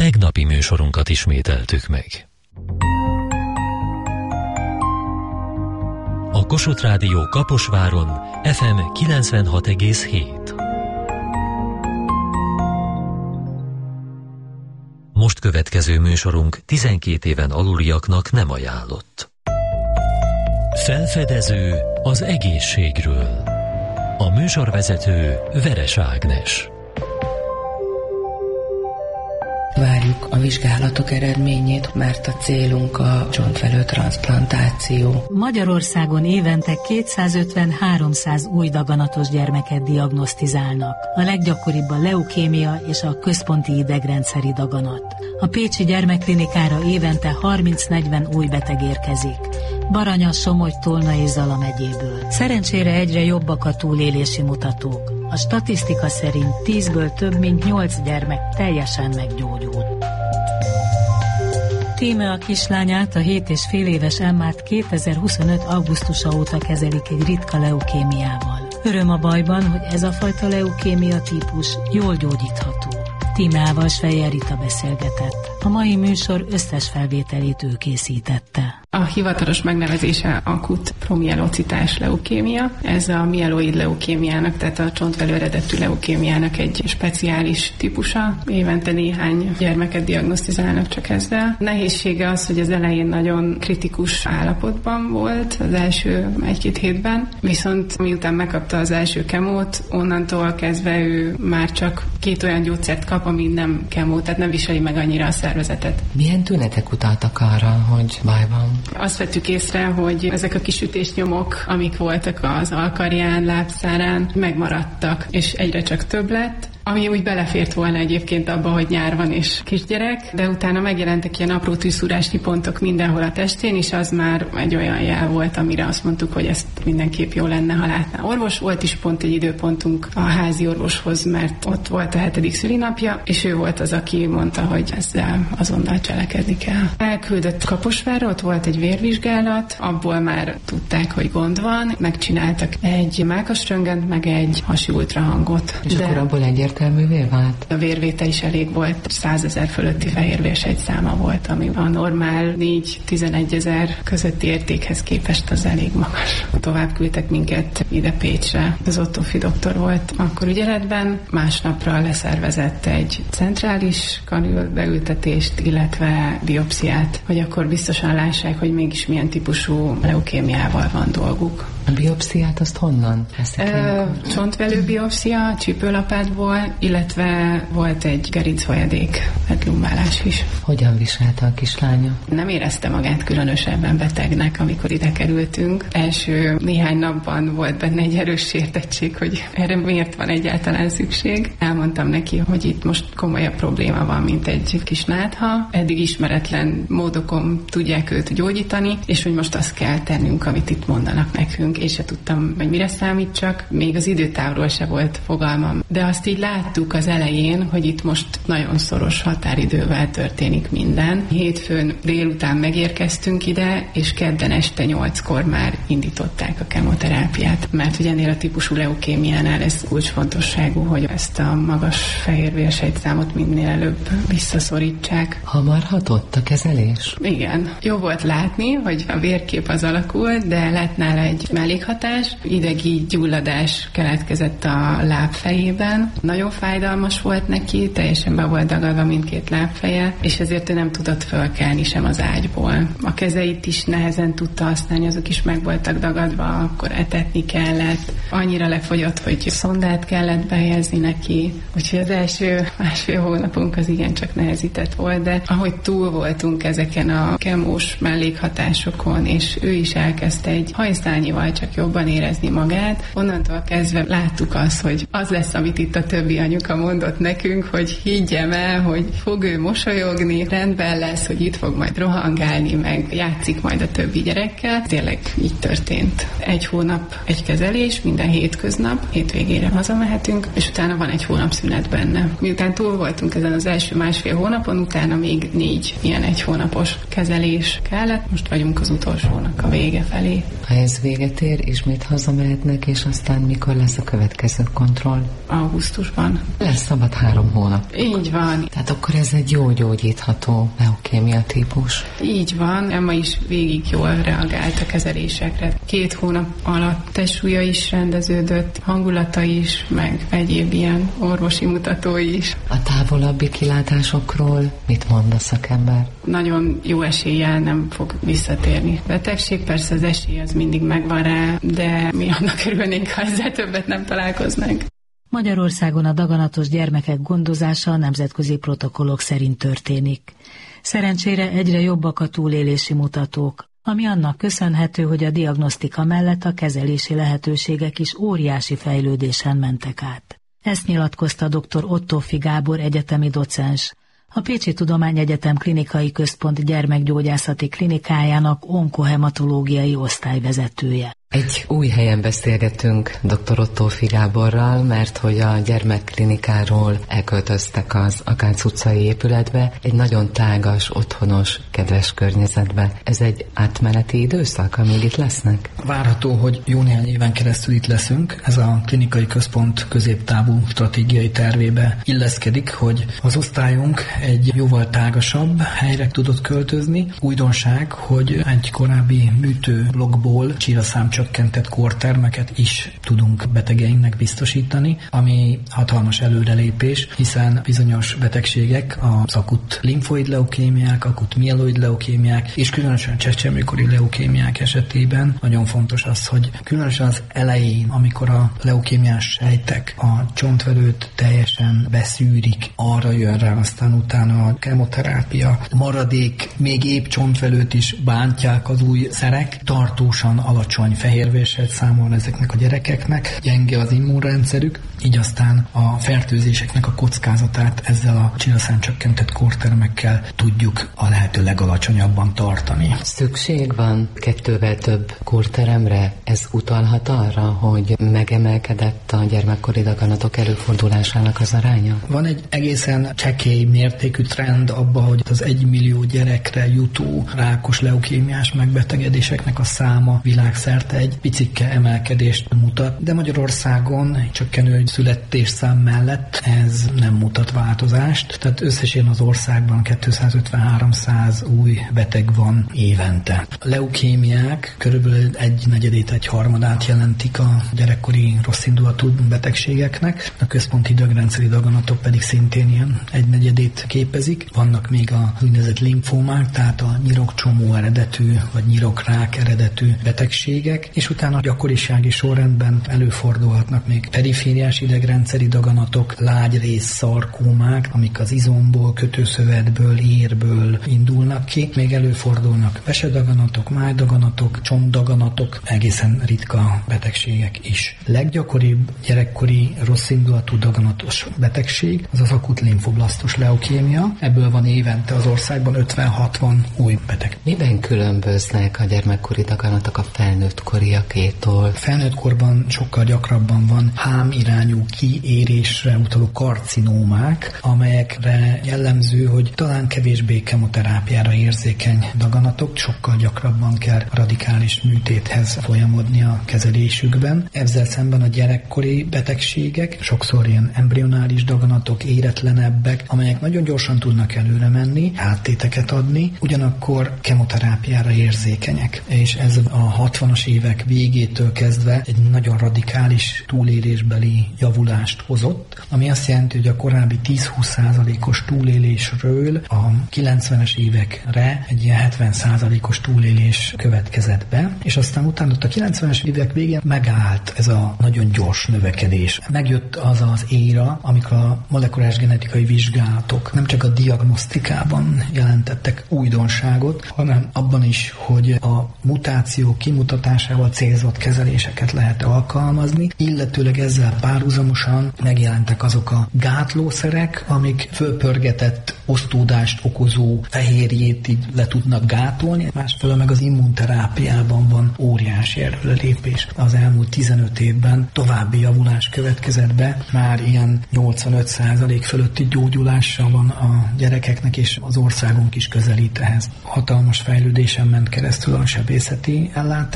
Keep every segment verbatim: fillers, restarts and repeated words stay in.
tegnapi műsorunkat ismételtük meg. A Kossuth Rádió Kaposváron ef em kilencvenhat egész hét. Most következő műsorunk tizenkét éven aluliaknak nem ajánlott. Felfedező az egészségről. A műsorvezető Veres Ágnes. Várjuk a vizsgálatok eredményét, mert a célunk a csontvelő transzplantáció. Magyarországon évente kétszázötven-háromszáz új daganatos gyermeket diagnosztizálnak. A leggyakoribb a leukémia és a központi idegrendszeri daganat. A pécsi gyermekklinikára évente harminc-negyven új beteg érkezik. Baranya, Somogy, Tolna és Zala megyéből. Szerencsére egyre jobbak a túlélési mutatók. A statisztika szerint tízből több mint nyolc gyermek teljesen meggyógyult. Tíme a kislányát, a hét és fél éves Emmát kétezer-huszonöt augusztusa óta kezelik egy ritka leukémiával. Öröm a bajban, hogy ez a fajta leukémia típus jól gyógyítható. Tímeával Svejer Rita beszélgetett. A mai műsor összes felvételét ő készítette. A hivatalos megnevezése akut promielocitás leukémia. Ez a mieloid leukémiának, tehát a csontvelő eredetű leukémiának egy speciális típusa. Évente néhány gyermeket diagnosztizálnak csak ezzel. Nehézsége az, hogy az elején nagyon kritikus állapotban volt az első egy-két hétben, viszont miután megkapta az első kemót, onnantól kezdve ő már csak két olyan gyógyszert kap, ami nem kemó, tehát nem viseli meg annyira a szervezetet. Milyen tünetek utaltak arra, hogy baj van? Azt vettük észre, hogy ezek a kis ütésnyomok, amik voltak az alkarján, lábszárán, megmaradtak, és egyre csak több lett, ami úgy belefért volna egyébként abba, hogy nyár van és kisgyerek, de utána megjelentek ilyen apró tűszúrásnyi pontok mindenhol a testén, és az már egy olyan jel volt, amire azt mondtuk, hogy ezt mindenképp jó lenne, ha látná orvos. Volt is pont egy időpontunk a házi orvoshoz, mert ott volt a hetedik szülinapja, és ő volt az, aki mondta, hogy ezzel azonnal cselekedni kell. Elküldött Kaposvárra, ott volt egy vérvizsgálat, abból már tudták, hogy gond van, megcsináltak egy mákasröntgent, meg egy hasi ultrahangot. És de... akkor abból egyértelművé vált? A vérvétel is elég volt, százezer fölötti fehérvérsejtszáma volt, ami a normál négy-tizenegy ezer közötti értékhez képest az elég magas. Tovább küldtek minket ide Pécsre. Az Ottofi doktor volt akkor ügyeletben, másnapra leszervezett egy centrális kanülbeültetést, illetve biopsziát, hogy akkor biztosan lássák, hogy mégis milyen típusú leukémiával van dolguk. A biopsziát azt honnan? Ö, csontvelő biopszia, csípőlapátból, illetve volt egy gerincfolyadék, lumbálás is. Hogyan viselte a kislánya? Nem érezte magát különösebben betegnek, amikor ide kerültünk. Első néhány napban volt benne egy erős sértettség, hogy erre miért van egyáltalán szükség. Elmondtam neki, hogy itt most komolyabb probléma van, mint egy kis nátha. Eddig ismeretlen módokon tudják őt gyógyítani, és hogy most azt kell tennünk, amit itt mondanak nekünk. Én se tudtam, hogy mire számítsak, még az időtávról se volt fogalmam. De azt így láttuk az elején, hogy itt most nagyon szoros határidővel történik minden. Hétfőn délután megérkeztünk ide, és kedden este nyolckor már indították a kemoterápiát, mert hogy ennél a típusú leukémiánál ez kulcsfontosságú, hogy ezt a magas fehérvérsejtszámot minél előbb visszaszorítsák. Hamar hatott a kezelés? Igen. Jó volt látni, hogy a vérkép az alakul, de lett nála egy mellékhatás, idegi gyulladás keletkezett a lábfejében. Nagyon fájdalmas volt neki, teljesen be volt dagadva mindkét lábfeje, és ezért ő nem tudott fölkelni sem az ágyból. A kezeit is nehezen tudta használni, azok is meg voltak dagadva, akkor etetni kellett. Annyira lefogyott, hogy szondát kellett behelyezni neki, úgyhogy az első másfél hónapunk az igencsak nehezített volt, de ahogy túl voltunk ezeken a kemós mellékhatásokon, és ő is elkezdte egy hajszányival csak jobban érezni magát, onnantól kezdve láttuk azt, hogy az lesz, amit itt a többi anyuka mondott nekünk, hogy higgyem el, hogy fog ő mosolyogni, rendben lesz, hogy itt fog majd rohangálni, meg játszik majd a többi gyerekkel. Tényleg így történt. Egy hónap egy kezelés, minden hétköznap, hétvégére hazamehetünk, és utána van egy hónap szünet benne. Miután túl voltunk ezen az első másfél hónapon, utána még négy ilyen egy hónapos kezelés kellett. Most vagyunk az utolsónak a vége felé. Ha ez véget visszatér, ismét hazamehetnek, és aztán mikor lesz a következő kontroll? Augusztusban. Lesz szabad három hónap. Így van. Tehát akkor ez egy jó gyógyítható leukémia típus. Így van. Emma is végig jól reagált a kezelésekre. Két hónap alatt testsúlya is rendeződött, hangulata is, meg egyéb ilyen orvosi mutatói is. A távolabbi kilátásokról mit mond a szakember? Nagyon jó eséllyel nem fog visszatérni. Betegség, persze az esély az mindig megvan rá, de mi annak örülnénk, ha ezzel többet nem találkoznánk. Magyarországon a daganatos gyermekek gondozása a nemzetközi protokollok szerint történik. Szerencsére egyre jobbak a túlélési mutatók, ami annak köszönhető, hogy a diagnosztika mellett a kezelési lehetőségek is óriási fejlődésen mentek át. Ezt nyilatkozta dr. Ottófi Gábor egyetemi docens, a Pécsi Tudományegyetem Klinikai Központ gyermekgyógyászati klinikájának onkohematológiai osztályvezetője. Egy új helyen beszélgetünk dr. Ottófi Gáborral, mert hogy a gyermekklinikáról elköltöztek az Akác utcai épületbe, egy nagyon tágas, otthonos, kedves környezetbe. Ez egy átmeneti időszak, amíg itt lesznek? Várható, hogy jó néhány éven keresztül itt leszünk. Ez a klinikai központ középtávú stratégiai tervébe illeszkedik, hogy az osztályunk egy jóval tágasabb helyre tudott költözni. Újdonság, hogy egy korábbi műtőblokkból csíraszámcsökkentett csökkentett kórtermeket is tudunk betegeinknek biztosítani, ami hatalmas előrelépés, hiszen bizonyos betegségek, az akut limfoid leukémiák, akut mieloid leukémiák, és különösen csecsemőkori leukémiák esetében nagyon fontos az, hogy különösen az elején, amikor a leukémiás sejtek a csontvelőt teljesen beszűrik, arra jön rá, aztán utána a kemoterápia, maradék, még épp csontvelőt is bántják az új szerek, tartósan alacsony fehérvérsejt számol ezeknek a gyerekeknek, gyenge az immunrendszerük, így aztán a fertőzéseknek a kockázatát ezzel a csíraszámcsökkentett kórtermekkel tudjuk a lehető legalacsonyabban tartani. Szükség van kettővel több kórteremre? Ez utalhat arra, hogy megemelkedett a gyermekkori daganatok előfordulásának az aránya? Van egy egészen csekély mértékű trend abban, hogy az egymillió gyerekre jutó rákos leukémiás megbetegedéseknek a száma világszerte egy picike emelkedést mutat, de Magyarországon csökkenő születésszám mellett ez nem mutat változást, tehát összesen az országban kétszázötven-háromszáz új beteg van évente. A leukémiák körülbelül egy negyedét, egy harmadát jelentik a gyerekkori rosszindulatú betegségeknek, a központi idegrendszeri daganatok pedig szintén ilyen egy negyedét képezik. Vannak még a úgynevezett limfómák, tehát a nyirokcsomó eredetű vagy nyirokrák eredetű betegségek, és utána a gyakorisági sorrendben előfordulhatnak még perifériás idegrendszeri daganatok, lágyrész szarkómák, amik az izomból, kötőszövetből, érből indulnak ki. Még előfordulnak vesedaganatok, májdaganatok, csontdaganatok, egészen ritka betegségek is. Leggyakoribb gyerekkori rosszindulatú daganatos betegség az az akut limfoblasztos leukémia. Ebből van évente az országban ötven-hatvan új beteg. Miben különböznek a gyermekkori daganatok a felnőtt koriakétól? Felnőttkorban sokkal gyakrabban van hám irányú kiérésre utaló karcinómák, amelyekre jellemző, hogy talán kevésbé kemoterápiára érzékeny daganatok, sokkal gyakrabban kell radikális műtéthez folyamodni a kezelésükben. Ezzel szemben a gyerekkori betegségek, sokszor ilyen embrionális daganatok, éretlenebbek, amelyek nagyon gyorsan tudnak előre menni, háttéteket adni, ugyanakkor kemoterápiára érzékenyek. És ez a hatvanas évek végétől kezdve egy nagyon radikális túlélésbeli javulást hozott, ami azt jelenti, hogy a korábbi tíz-húsz százalékos túlélésről a kilencvenes évekre egy ilyen hetven százalékos túlélés következett be, és aztán utána a kilencvenes évek végén megállt ez a nagyon gyors növekedés. Megjött az az éra, amikor a molekulás genetikai vizsgálatok nem csak a diagnosztikában jelentettek újdonságot, hanem abban is, hogy a mutáció kimutatásával célzott kezeléseket lehet alkalmazni, illetőleg ezzel párhuzamosan megjelentek azok a gátlószerek, amik fölpörgetett osztódást okozó fehérjét így le tudnak gátolni, másfelől meg az immunterápiában van óriási előrelépés. Az elmúlt tizenöt évben további javulás következett be, már ilyen nyolcvanöt százalék fölötti gyógyulása van a gyerekeknek, és az országunk is közelít ehhez. Hatalmas fejlődésen ment keresztül a sebészeti ellátás is,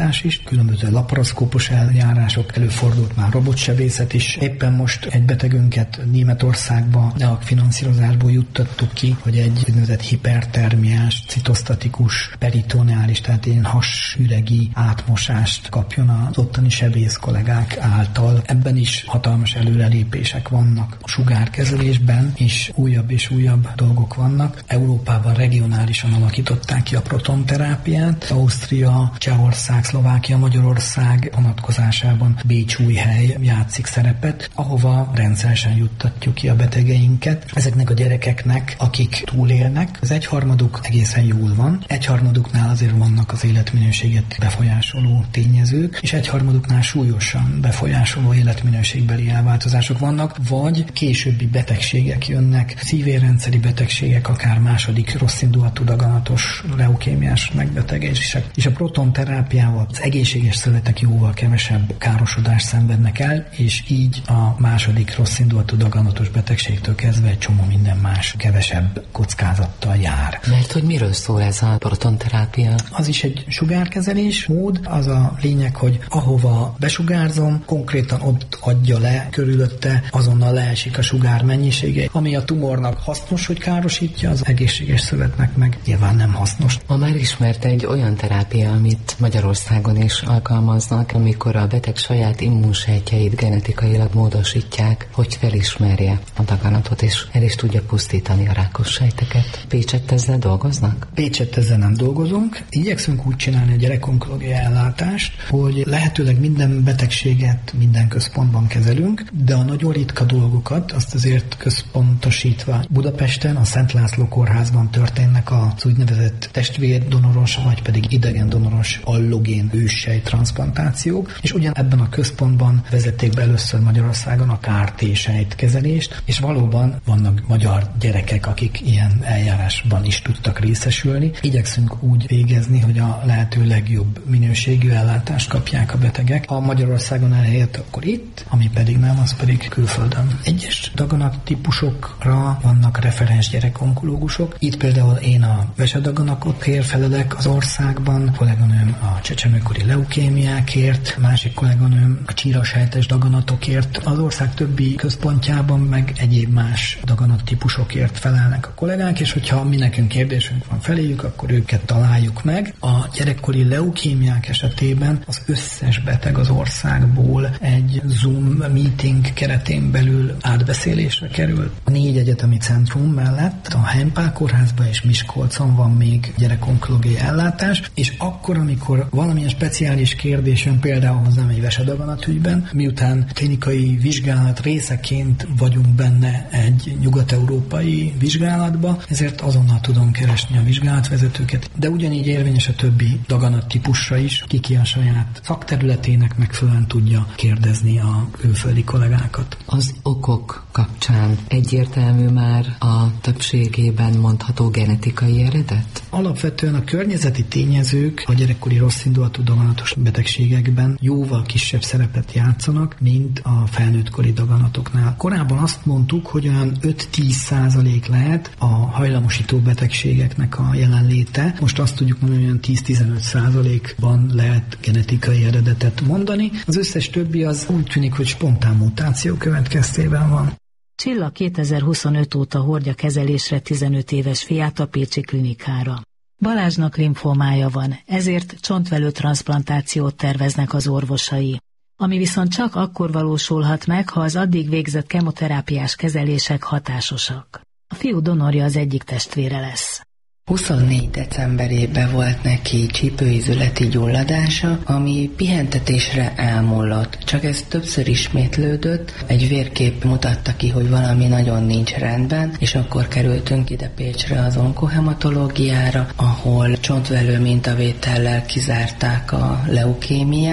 különböző laparoszkópos eljárások, előfordult már robotsebészet is. Éppen most egy betegünket Németországba a finanszírozásból juttattuk ki, hogy egy úgynevezett hipertermiás, citosztatikus, peritoneális, tehát ilyen hasüregi átmosást kapjon az ottani sebész kollégák által. Ebben is hatalmas előrelépések vannak. A sugárkezelésben is újabb és újabb dolgok vannak. Európában regionálisan alakították ki a protonterápiát. Ausztria, Csehország, Szlovákia, Magyarország vonatkozásában Bécs-Újhely játszik szerepet, ahova rendszeresen juttatjuk ki a betegeinket. Ezeknek a gyerekeknek, akik túlélnek, az egyharmaduk egészen jól van. Egyharmaduknál azért vannak az életminőséget befolyásoló tényezők, és egyharmaduknál súlyosan befolyásoló életminőségbeli elváltozások vannak, vagy későbbi betegségek jönnek, szívérrendszeri betegségek, akár második rosszindulatú daganatos leukémiás megbetegedések. És a protonterápiával az egészséges szövetek jóval kevesebb károsodást szenvednek el, és így a második rosszindulatú daganatos betegségtől kezdve egy csomó minden más kevesebb kockázattal jár. Mert hogy miről szól ez a protonterápia? Az is egy sugárkezelés mód, az a lényeg, hogy ahova besugárzom, konkrétan ott adja le, körülötte azonnal leesik a sugár mennyisége, ami a tumornak hasznos, hogy károsítja, az egészséges szövetnek meg nyilván nem hasznos. Ma már ismert egy olyan terápia, amit Magyarországon is alkalmaznak, amikor a beteg saját immunsejtjeit genetikailag módosítják, hogy felismerje a daganatot, és el is tudja pusztítani a rákos sejteket. Pécsett ezzel dolgoznak? Pécsett ezzel nem dolgozunk. Igyekszünk úgy csinálni a gyerekonkológiai ellátást, hogy lehetőleg minden betegséget minden központban kezelünk, de a nagyon ritka dolgokat azt azért központosítva Budapesten, a Szent László kórházban történnek az úgynevezett testvérdonoros, vagy pedig idegendonoros allogén őssejt transzplantációk, és ugyan ebben a központban vezették be először Magyarországon a ká er té-sejt kezelést, és valóban vannak magyar gyerekek, akik ilyen eljárásban is tudtak részesülni. Igyekszünk úgy végezni, hogy a lehető legjobb minőségű ellátást kapják a betegek. Ha Magyarországon elhelyett, akkor itt, ami pedig nem, az pedig külföldön. Egyes daganattípusokra vannak referens gyerekonkológusok. Itt például én a vesedaganatokért felelek az országban, a kolléganőm a csecsemőkori leukémiákért, másik kolléganőm a csírasejtes daganatokért. Az ország többi központjában meg egyéb más daganattípusokért felelnek a kollégák, és hogyha mi nekünk kérdésünk van feléjük, akkor őket találjuk meg. A gyerekkori leukémiák esetében az összes beteg az országból egy Zoom meeting keretén belül átbeszélésre kerül. A négy egyetemi centrum mellett a Heimpál kórházban és Miskolcon van még gyerekonkológiai ellátás, és akkor, amikor valamilyen speciális kérdés jön, például hozzám egy vesedaganatügyben, miután klinikai vizsgálat részeként vagyunk benne egy nyugat-európai vizsgálatba, ezért azonnal tudom keresni a vizsgálatvezetőket, de ugyanígy érvényes a többi daganattípusra is, ki a saját szakterületének megfelelően tudja kérdezni a külföldi kollégákat. Az okok kapcsán egyértelmű már a többségében mondható genetikai eredet? Alapvetően a környezeti tényezők a gyerekkori rosszindulatú daganatos betegségekben jóval kisebb szerepet játszanak, mint a felnőttkori daganatoknál. Korábban azt mondtuk, hogy olyan öt-tíz százalék lehet a hajlamosító betegségeknek a jelenléte. Most azt tudjuk mondani, hogy olyan tíz-tizenöt százalékban lehet genetikai eredetet mondani. Az összes többi az úgy tűnik, hogy spontán mutáció következtében van. Csilla kétezer-huszonöt óta hordja kezelésre tizenöt éves fiát a pécsi klinikára. Balázsnak limfómája van, ezért csontvelő transzplantációt terveznek az orvosai, ami viszont csak akkor valósulhat meg, ha az addig végzett kemoterápiás kezelések hatásosak. A fiú donorja az egyik testvére lesz. huszonnégy decemberében volt neki csípőizületi gyulladása, ami pihentetésre elmullott. Csak ez többször ismétlődött, egy vérkép mutatta ki, hogy valami nagyon nincs rendben, és akkor kerültünk ide Pécsre az onkohematológiára, ahol csontvelő mintavétellel kizárták a leukémiát.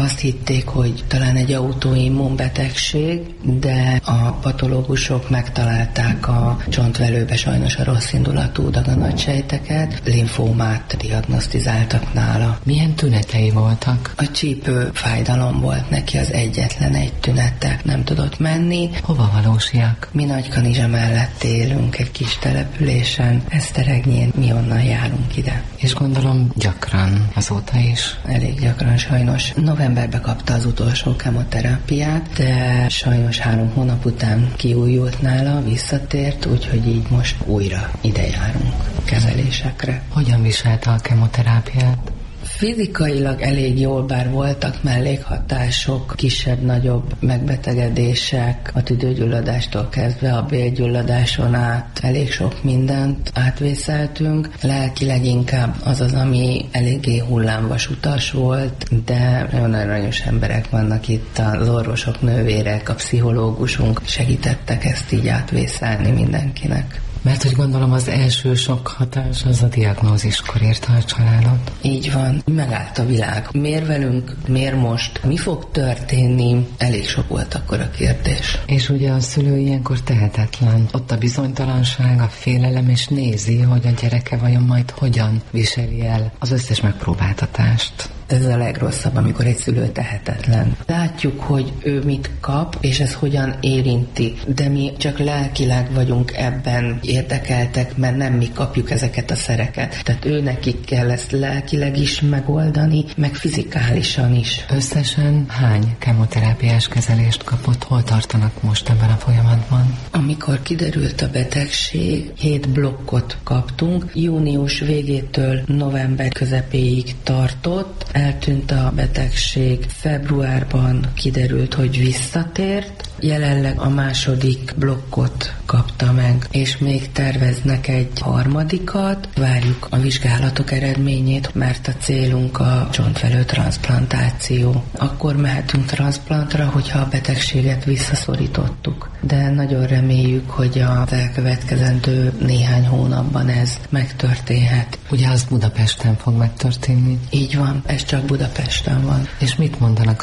Azt hitték, hogy talán egy autoimmunbetegség, de a patológusok megtalálták a csontvelőbe sajnos a rossz indulatú daganatsejteket, linfómát diagnosztizáltak nála. Milyen tünetei voltak? A csípő fájdalom volt neki az egyetlen egy tünete, nem tudott menni. Hova valósiak? Mi Nagykanizsa mellett élünk, egy kis településen, Eszteregyén, mi onnan járunk ide. És gondolom gyakran azóta is. Elég gyakran sajnos. Novemberben kapta az utolsó kemoterápiát, de sajnos három hónap után kiújult nála, visszatért, úgyhogy így most újra ide járunk kezelésekre. Hogyan viselte a kemoterápiát? Fizikailag elég jól, bár voltak mellékhatások, kisebb-nagyobb megbetegedések, a tüdőgyulladástól kezdve a bélgyulladáson át elég sok mindent átvészeltünk. Lelkileg inkább az az, ami eléggé hullámvasutas volt, de nagyon aranyos emberek vannak itt, az orvosok, nővérek, a pszichológusunk segítettek ezt így átvészelni mindenkinek. Mert hogy gondolom az első sok hatás az a diagnóziskor érte a családot. Így van, megállt a világ. Miért velünk, miért most, mi fog történni? Elég sok volt akkor a kérdés. És ugye a szülő ilyenkor tehetetlen. Ott a bizonytalanság, a félelem, és nézi, hogy a gyereke vajon majd hogyan viseli el az összes megpróbáltatást. Ez a legrosszabb, amikor egy szülő tehetetlen. Látjuk, hogy ő mit kap, és ez hogyan érinti, de mi csak lelkileg vagyunk ebben érdekeltek, mert nem mi kapjuk ezeket a szereket. Tehát ő nekik kell ezt lelkileg is megoldani, meg fizikálisan is. Összesen hány kemoterápiás kezelést kapott? Hol tartanak most ebben a folyamatban? Amikor kiderült a betegség, hét blokkot kaptunk. Június végétől november közepéig tartott. Eltűnt a betegség, februárban kiderült, hogy visszatért, jelenleg a második blokkot kapta meg, és még terveznek egy harmadikat, várjuk a vizsgálatok eredményét, mert a célunk a csontvelő transzplantáció. Akkor mehetünk transzplantra, hogyha a betegséget visszaszorítottuk. De nagyon reméljük, hogy az elkövetkezendő néhány hónapban ez megtörténhet. Ugye az Budapesten fog megtörténni? Így van, ez csak Budapesten van. És mit mondanak